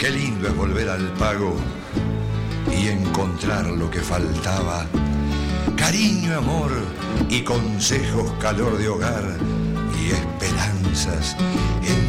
Qué lindo es volver al pago y encontrar lo que faltaba. Cariño, amor y consejos, calor de hogar y esperanzas en